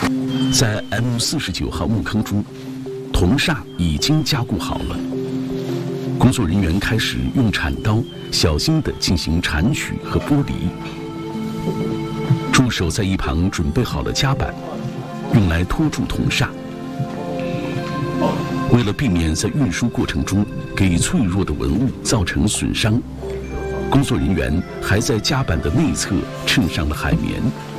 在 M49号木坑中，铜煞已经加固好了。工作人员开始用铲刀小心地进行铲取和剥离。助手在一旁准备好了夹板，用来拖住铜煞。为了避免在运输过程中给脆弱的文物造成损伤，工作人员还在夹板的内侧衬上了海绵。